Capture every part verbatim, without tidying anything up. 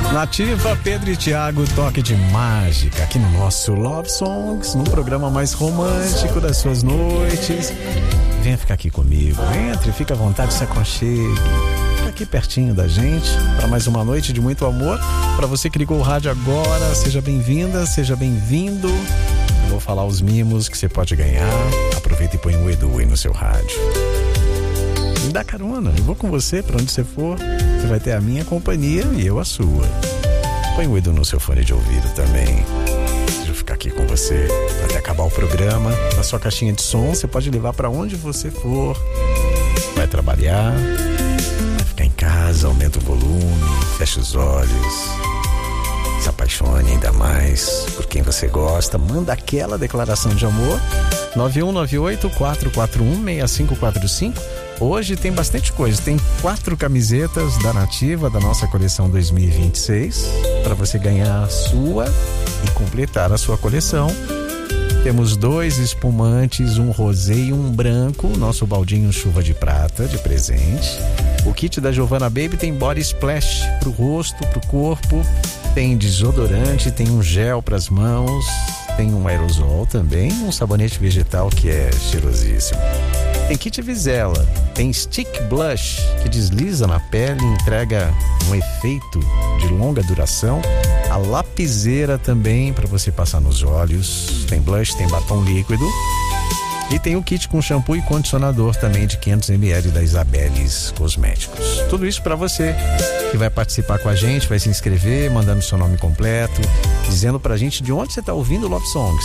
Nativa, Pedro e Thiago, toque de mágica aqui no nosso Love Songs, no programa mais romântico das suas noites. Venha ficar aqui comigo, entre, fica à vontade, se aconchegue. Fica aqui pertinho da gente para mais uma noite de muito amor. Para você que ligou o rádio agora, seja bem-vinda, seja bem-vindo. Eu vou falar os mimos que você pode ganhar. Aproveita e põe o Edu aí no seu rádio. Me dá carona, eu vou com você para onde você for. Você vai ter a minha companhia e eu a sua. Põe o Edu no seu fone de ouvido também. Deixa eu ficar aqui com você até acabar o programa. Na sua caixinha de som, você pode levar para onde você for. Vai trabalhar, vai ficar em casa, aumenta o volume, fecha os olhos. Se apaixone ainda mais por quem você gosta. Manda aquela declaração de amor. nove um nove oito, quatro quatro um, seis cinco quatro cinco. Hoje tem bastante coisa. Tem quatro camisetas da Nativa, da nossa coleção dois mil e vinte e seis, para você ganhar a sua e completar a sua coleção. Temos dois espumantes, um rosé e um branco, nosso baldinho chuva de prata de presente. O kit da Giovanna Baby tem body splash pro rosto, pro corpo, tem desodorante, tem um gel pras mãos, tem um aerosol também, um sabonete vegetal que é cheirosíssimo. Tem kit Vizela, tem stick blush que desliza na pele e entrega um efeito de longa duração. A lapiseira também para você passar nos olhos. Tem blush, tem batom líquido. E tem o kit com shampoo e condicionador também de quinhentos mililitros da Isabeles Cosméticos. Tudo isso para você que vai participar com a gente, vai se inscrever, mandando seu nome completo, dizendo pra gente de onde você tá ouvindo Love Songs.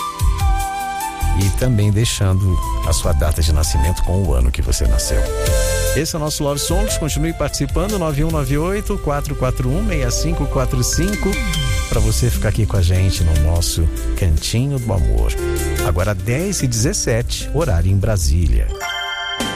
E também deixando a sua data de nascimento com o ano que você nasceu. Esse é o nosso Love Songs, continue participando, nove um nove oito, quatro quatro um, seis cinco quatro cinco, para você ficar aqui com a gente no nosso Cantinho do Amor. Agora dez e dezessete, horário em Brasília.